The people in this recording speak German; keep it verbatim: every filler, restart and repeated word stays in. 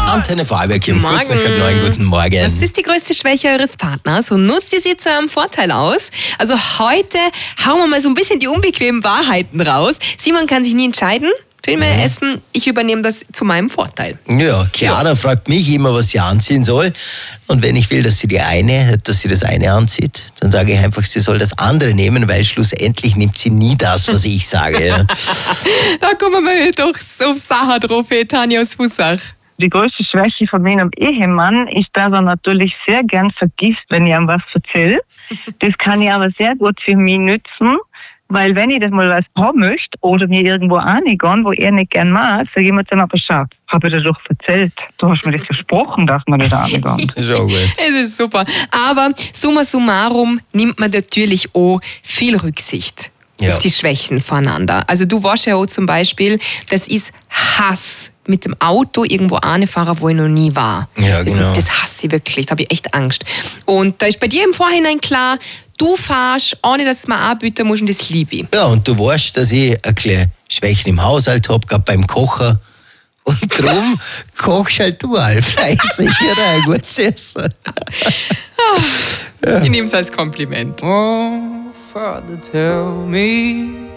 Antenne Vorarlberg hier um kurz nach halb neun. Guten Morgen. Das ist die größte Schwäche eures Partners und nutzt ihr sie zu eurem Vorteil aus. Also heute hauen wir mal so ein bisschen die unbequemen Wahrheiten raus. Simon kann sich nie entscheiden. Filme, mhm. Essen, ich übernehme das zu meinem Vorteil. Ja, Chiara ja. fragt mich immer, was sie anziehen soll. Und wenn ich will, dass sie die eine, dass sie das eine anzieht, dann sage ich einfach, sie soll das andere nehmen, weil schlussendlich nimmt sie nie das, was ich sage. Ja. Da kommen wir doch auf Sache drauf, Tanja aus Husach. Die größte Schwäche von meinem Ehemann ist, dass er natürlich sehr gern vergisst, wenn ich ihm was erzähle. Das kann ich aber sehr gut für mich nützen. Weil wenn ich das mal was haben möchte oder mir irgendwo reingehen, wo er nicht gern mag, sage ich mir dann aber, schau, habe ich dir doch erzählt. Du hast mir das versprochen, dass wir nicht reingehen. Ist auch gut. Es ist super. Aber summa summarum nimmt man natürlich auch viel Rücksicht ja. auf die Schwächen voneinander. Also du weißt ja auch zum Beispiel, das ist Hass, mit dem Auto irgendwo anfahren, wo ich noch nie war. Ja, genau. Das, das hasse ich wirklich, da habe ich echt Angst. Und da ist bei dir im Vorhinein klar, du fährst, ohne dass du mir anbieten musst, und das liebe ich. Ja, und du weißt, dass ich ein kleine Schwächen im Haushalt habe, gerade beim Kochen. Und darum kochst halt du halt fleißig, oder? Ein gutes Essen. Ja. Ich nehme es als Kompliment. Oh, Father, tell me